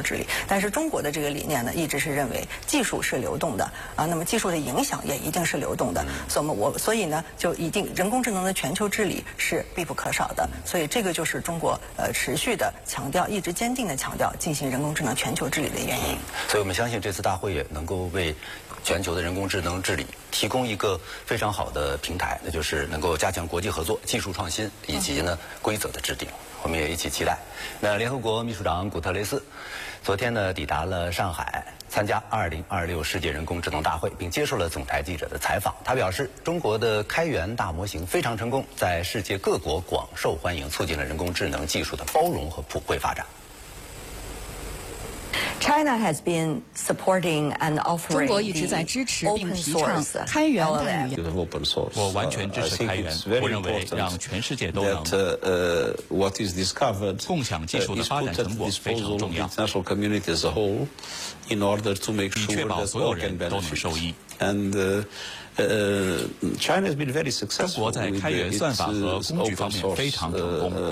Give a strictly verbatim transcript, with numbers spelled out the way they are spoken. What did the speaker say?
治理。但是中国的这个理念呢，一直是认为技术是流动的啊，那么技术的影响也一定是流动的。所以我所以呢，就一定人工智能的全球治理是必不可少的。所以这个就是中国呃持续的强调，一直坚定的强调进行人工智能全球治理的原因。 所以我们相信这次大会也能够为全球的人工智能治理提供一个非常好的平台，那就是能够加强国际合作、技术创新以及呢规则的制定。我们也一起期待。那联合国秘书长古特雷斯昨天呢抵达了上海，参加二零二六世界人工智能大会，并接受了总台记者的采访。他表示，中国的开源大模型非常成功，在世界各国广受欢迎，促进了人工智能技术的包容和普惠发展。 China has been supporting and offering 中国一直在支持并提倡 source 开源大语言。 我完全支持开源，我认为让全世界都能共享技术的发展成果非常重要，以确保所有人都能受益。中国在开源算法和工具方面非常成功。